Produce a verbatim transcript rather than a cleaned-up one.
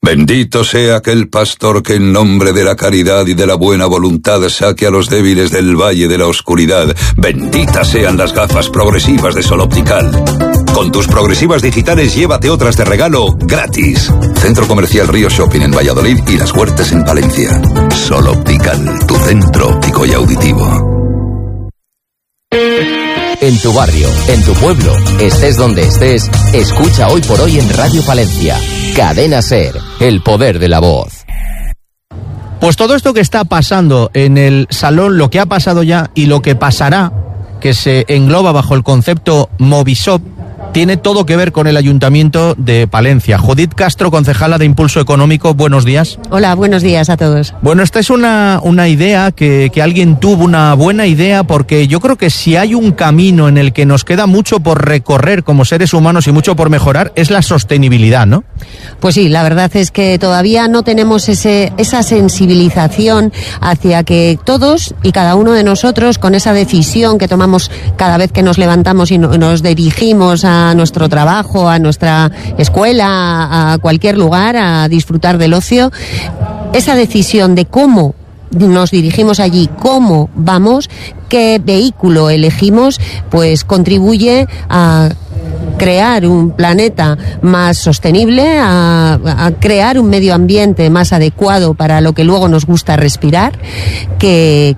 Bendito sea aquel pastor que en nombre de la caridad y de la buena voluntad saque a los débiles del valle de la oscuridad. Benditas sean las gafas progresivas de Sol Optical. Con tus progresivas digitales llévate otras de regalo gratis. Centro Comercial Río Shopping en Valladolid y Las Huertas en Palencia. Sol Optical, tu centro óptico y auditivo. En tu barrio, en tu pueblo, estés donde estés, escucha Hoy por Hoy en Radio Palencia. Cadena SER, el poder de la voz. Pues todo esto que está pasando en el salón, lo que ha pasado ya y lo que pasará, que se engloba bajo el concepto Movisop, tiene todo que ver con el Ayuntamiento de Palencia. Judith Castro, concejala de Impulso Económico, buenos días. Hola, buenos días a todos. Bueno, esta es una, una idea que, que alguien tuvo, una buena idea, porque yo creo que si hay un camino en el que nos queda mucho por recorrer como seres humanos y mucho por mejorar, es la sostenibilidad, ¿no? Pues sí, la verdad es que todavía no tenemos ese, esa sensibilización hacia que todos y cada uno de nosotros, con esa decisión que tomamos cada vez que nos levantamos y no, nos dirigimos a a nuestro trabajo, a nuestra escuela, a cualquier lugar, a disfrutar del ocio, esa decisión de cómo nos dirigimos allí, cómo vamos, qué vehículo elegimos, pues contribuye a crear un planeta más sostenible, a, a crear un medio ambiente más adecuado para lo que luego nos gusta respirar, que